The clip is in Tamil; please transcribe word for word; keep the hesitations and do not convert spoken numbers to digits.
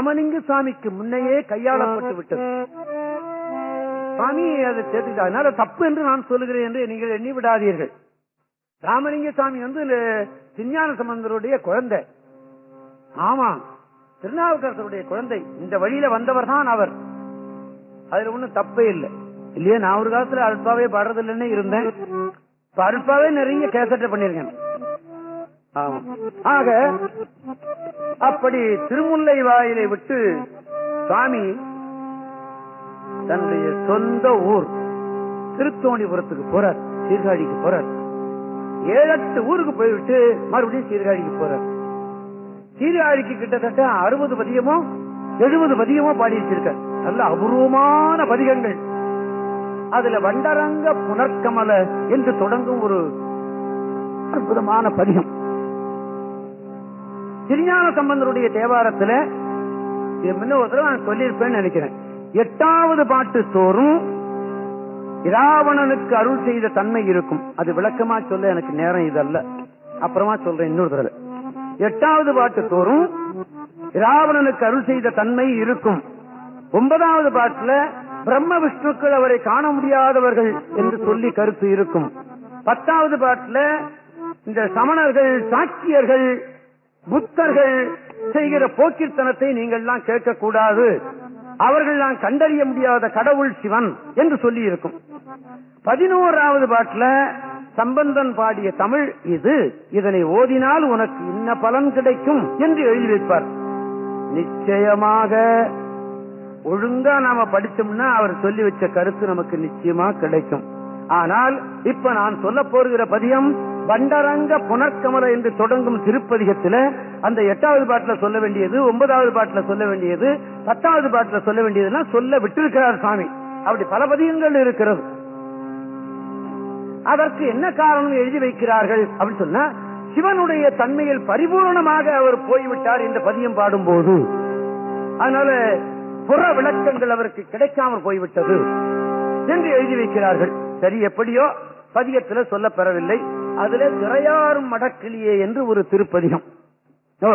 ராமலிங்க சுவாமிக்கு முன்னையே கையாளப்பட்டு விட்டது. சுவாமி அதை சேர்த்துக்கிட்டார். அதனால தப்பு என்று நான் சொல்லுகிறேன் என்று நீங்கள் எண்ணி விடாதீர்கள். ராமலிங்க சுவாமி வந்து திருஞான சம்பந்தருடைய குழந்தை. ஆமா, திருநாவுக்கரசருடைய குழந்தை. இந்த வழியில வந்தவர் தான் அவர். அதுல ஒண்ணும் தப்பே இல்லை இல்லையா? நான் ஒரு காலத்துல அல்பாவே பாடுறதில்லைன்னு இருந்தேன். இப்ப அல்பாவே நிறைய கேசட்டை பண்ணிருக்கேன். ஆமா. ஆக அப்படி திருமுல்லை வாயிலை விட்டு சுவாமி தன்னுடைய சொந்த ஊர் திருத்தோணிபுரத்துக்கு போறார், சீர்காழிக்கு போறார். ஏழெட்டு ஊருக்கு போய்விட்டு மறுபடியும் சீர்காழிக்கு போறார். சீர்காழிக்கு கிட்டத்தட்ட அறுபது பதியமோ எழுபது பதியமோ பாடி வச்சிருக்கார். நல்ல அபூர்வமான பதிகங்கள். அதுல வண்டரங்க புனர்கமல என்று தொடங்கும் ஒரு அற்புதமான பதிகம் திருஞான சம்பந்தருடைய தேவாரத்துல முன்ன ஒரு தடவை நான் சொல்லியிருப்பேன்னு நினைக்கிறேன். எட்டாவது பாட்டு தோறும் இராவணனுக்கு அருள் செய்த தன்மை இருக்கும். அது விளக்கமா சொல்ல எனக்கு நேரம் இதல்ல, அப்புறமா சொல்றேன் இன்னொரு தடவை. எட்டாவது பாட்டு தோறும் இராவணனுக்கு அருள் செய்த தன்மை இருக்கும். ஒன்பதாவது பாட்டுல பிரம்ம விஷ்ணுக்கள் அவரை காண முடியாதவர்கள் என்று சொல்லி கருத்து இருக்கும். பத்தாவது பாட்டுல இந்த சமணர்கள், சாக்கியர்கள், புத்தர்கள் செய்கிற போக்கிர்த்தனத்தை நீங்கள் எல்லாம் கேட்கக்கூடாது, அவர்கள் நான் கண்டறிய முடியாத கடவுள் சிவன் என்று சொல்லி இருக்கும். பதினோராவது பாட்டுல சம்பந்தன் பாடிய தமிழ் இது, இதனை ஓதினால் உனக்கு இன்ன பலன் கிடைக்கும் என்று எழுதி வைப்பார். நிச்சயமாக ஒழுங்கா நாம படிச்சோம்னா அவர் சொல்லி வச்ச கருத்து நமக்கு நிச்சயமா கிடைக்கும். ஆனால் இப்ப நான் சொல்ல போகிற பதியம் வண்டரங்க புனர்கமல என்று தொடங்கும் திருப்பதிகத்துல அந்த எட்டாவது பாட்டுல சொல்ல வேண்டியது, ஒன்பதாவது பாட்டுல சொல்ல வேண்டியது, பத்தாவது பாட்டுல சொல்ல வேண்டியதுலாம் சொல்ல விட்டிருக்கிறார் சுவாமி. அப்படி பல பதியங்கள் இருக்கிறது. அதற்கு என்ன காரணம் எழுதி வைக்கிறார்கள் அப்படின்னு சொன்னா, சிவனுடைய தன்மையில் பரிபூர்ணமாக அவர் போய்விட்டார் இந்த பதியம் பாடும் போது. அதனால புற விளக்கங்கள் அவருக்கு கிடைக்காமல் போய்விட்டது என்று எழுதி வைக்கிறார்கள். சரி, எப்படியோ பதியத்தில் சொல்ல பெறவில்லை. அதுல திரையாறும் மடக்கிளியே என்று ஒரு திருப்பதிகம்.